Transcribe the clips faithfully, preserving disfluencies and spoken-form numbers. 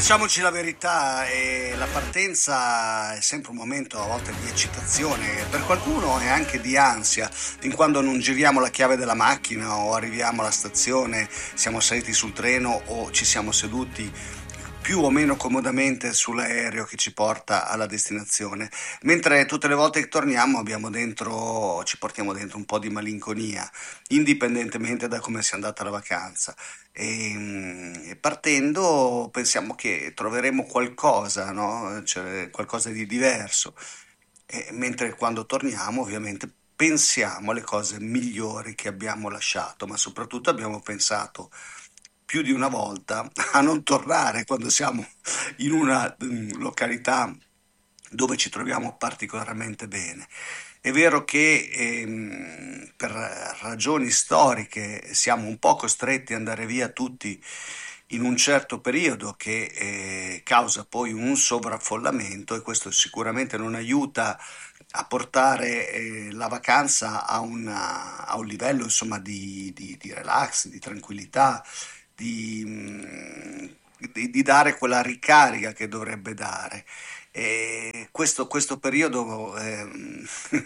Diciamoci la verità, eh, la partenza è sempre un momento a volte di eccitazione, per qualcuno è anche di ansia, fin quando non giriamo la chiave della macchina o arriviamo alla stazione, siamo saliti sul treno o ci siamo seduti più o meno comodamente sull'aereo che ci porta alla destinazione, mentre tutte le volte che torniamo abbiamo dentro, ci portiamo dentro un po' di malinconia, indipendentemente da come sia andata la vacanza. E, mm, e partendo pensiamo che troveremo qualcosa, no? Cioè, qualcosa di diverso. E mentre quando torniamo, ovviamente, pensiamo alle cose migliori che abbiamo lasciato, ma soprattutto abbiamo pensato più di una volta a non tornare quando siamo in una mm, località dove ci troviamo particolarmente bene. È vero che ehm, per ragioni storiche siamo un po' costretti ad andare via tutti in un certo periodo che eh, causa poi un sovraffollamento, e questo sicuramente non aiuta a portare eh, la vacanza a, una- a un livello, insomma, di, di- di relax, di tranquillità, di, mm, di- di dare quella ricarica che dovrebbe dare. E questo, questo periodo ehm,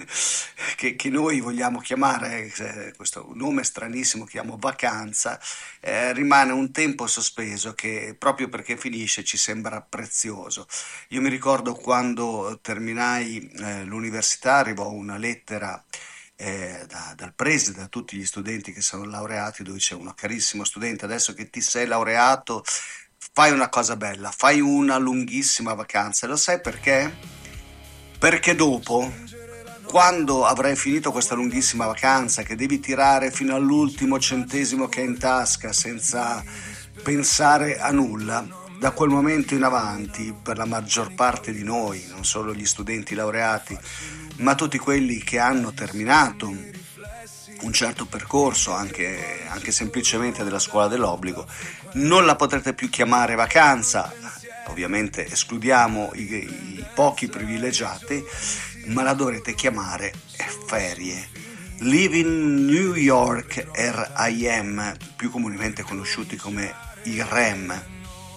che, che noi vogliamo chiamare, eh, questo nome stranissimo, chiamo vacanza, eh, rimane un tempo sospeso che proprio perché finisce ci sembra prezioso. Io mi ricordo quando terminai eh, l'università, arrivò una lettera eh, da- dal preside a tutti gli studenti che sono laureati, dove c'è uno carissimo studente: adesso che ti sei laureato, fai una cosa bella, fai una lunghissima vacanza. E lo sai perché? Perché dopo, quando avrai finito questa lunghissima vacanza, che devi tirare fino all'ultimo centesimo che hai in tasca senza pensare a nulla, da quel momento in avanti, per la maggior parte di noi, non solo gli studenti laureati, ma tutti quelli che hanno terminato un certo percorso, anche, anche semplicemente della scuola dell'obbligo, non la potrete più chiamare vacanza. Ovviamente escludiamo i, i pochi privilegiati, ma la dovrete chiamare ferie. Living New York R I M, più comunemente conosciuti come i R E M.